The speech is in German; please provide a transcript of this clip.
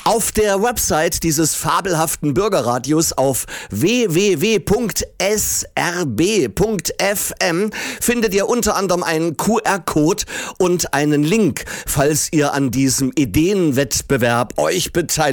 Auf der Website dieses fabelhaften Bürgerradios auf www.srb.fm findet ihr unter anderem einen QR-Code und einen Link, falls ihr an diesem Ideenwettbewerb euch beteiligt.